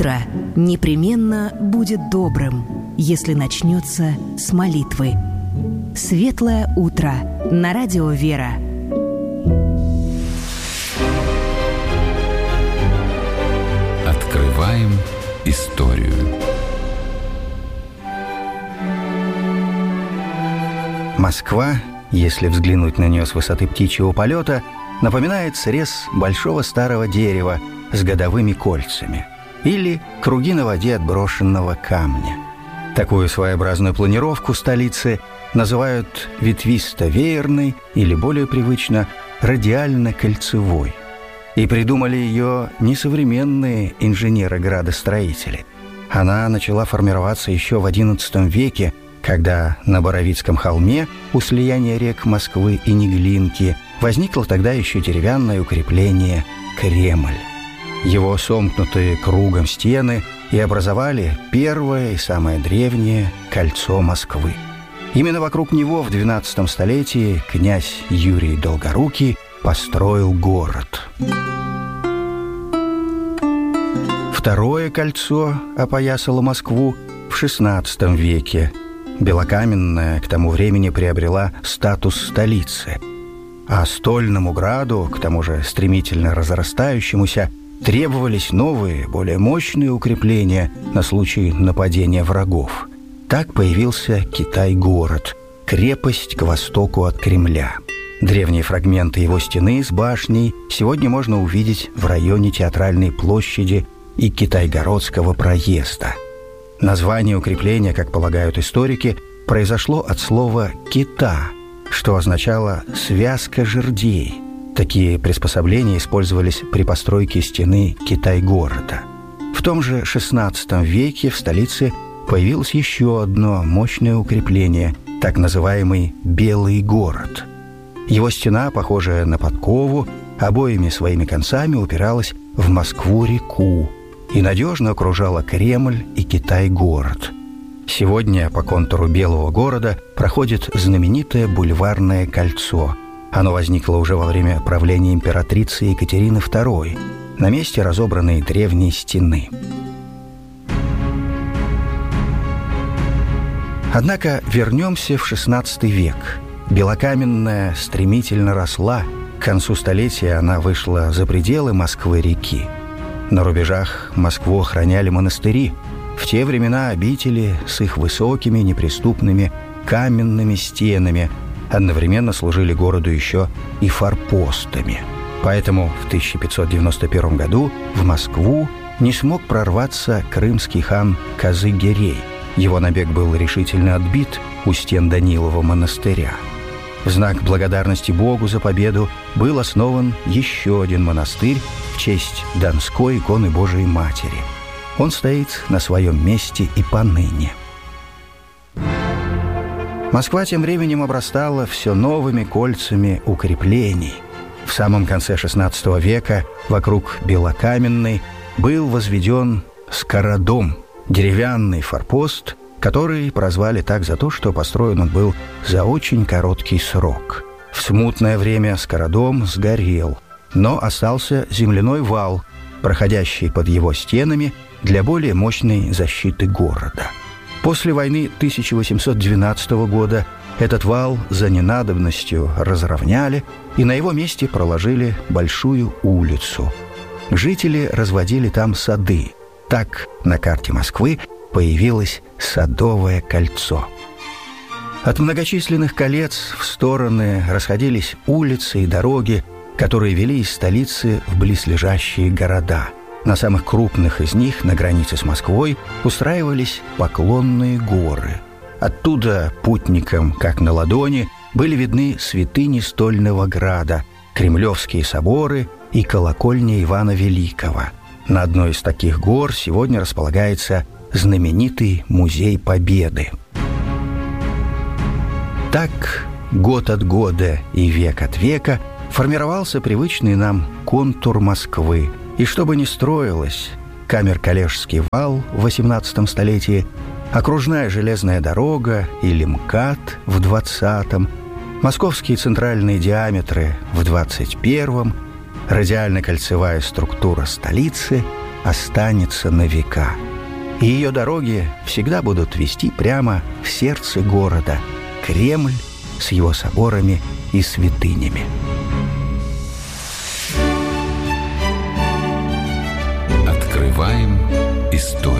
утро непременно будет добрым, если начнется с молитвы. Светлое утро на радио «Вера». Открываем историю. Москва, если взглянуть на нее с высоты птичьего полета, напоминает срез большого старого дерева с годовыми кольцами или круги на воде от брошенного камня. Такую своеобразную планировку столицы называют ветвисто-веерной или, более привычно, радиально-кольцевой. И придумали ее не современные инженеры-градостроители. Она начала формироваться еще в XI веке, когда на Боровицком холме у слияния рек Москвы и Неглинки возникло тогда еще деревянное укрепление Кремль. Его сомкнутые кругом стены и образовали первое и самое древнее кольцо Москвы. Именно вокруг него в XII столетии князь Юрий Долгорукий построил город. Второе кольцо опоясало Москву в XVI веке. Белокаменная к тому времени приобрела статус столицы, а Стольному граду, к тому же стремительно разрастающемуся, требовались новые, более мощные укрепления на случай нападения врагов. Так появился Китай-город, крепость к востоку от Кремля. Древние фрагменты его стены с башней сегодня можно увидеть в районе Театральной площади и Китайгородского проезда. Название укрепления, как полагают историки, произошло от слова «кита», что означало «связка жердей». Такие приспособления использовались при постройке стены Китай-города. В том же XVI веке в столице появилось еще одно мощное укрепление, так называемый «Белый город». Его стена, похожая на подкову, обоими своими концами упиралась в Москву-реку и надежно окружала Кремль и Китай-город. Сегодня по контуру Белого города проходит знаменитое бульварное кольцо. Оно возникло уже во время правления императрицы Екатерины II на месте разобранной древней стены. Однако вернемся в XVI век. Белокаменная стремительно росла. К концу столетия она вышла за пределы Москвы-реки. На рубежах Москву охраняли монастыри. В те времена обители с их высокими неприступными каменными стенами одновременно служили городу еще и форпостами. Поэтому в 1591 году в Москву не смог прорваться крымский хан Казы-Гирей. Его набег был решительно отбит у стен Данилова монастыря. В знак благодарности Богу за победу был основан еще один монастырь в честь Донской иконы Божией Матери. Он стоит на своем месте и поныне. Москва тем временем обрастала все новыми кольцами укреплений. В самом конце XVI века вокруг Белокаменной был возведен Скородом, деревянный форпост, который прозвали так за то, что построен он был за очень короткий срок. В смутное время Скородом сгорел, но остался земляной вал, проходящий под его стенами для более мощной защиты города. После войны 1812 года этот вал за ненадобностью разровняли и на его месте проложили большую улицу. Жители разводили там сады. Так на карте Москвы появилось Садовое кольцо. От многочисленных колец в стороны расходились улицы и дороги, которые вели из столицы в близлежащие города. На самых крупных из них, на границе с Москвой, устраивались Поклонные горы. Оттуда путникам, как на ладони, были видны святыни Стольного града, Кремлевские соборы и колокольня Ивана Великого. На одной из таких гор сегодня располагается знаменитый Музей Победы. Так, год от года и век от века формировался привычный нам контур Москвы. И что бы ни строилось, Камер-Калежский вал в XVIII столетии, окружная железная дорога или МКАД в XX, московские центральные диаметры в XXI, радиально-кольцевая структура столицы, останется на века. И ее дороги всегда будут вести прямо в сердце города, Кремль с его соборами и святынями. Открываем историю.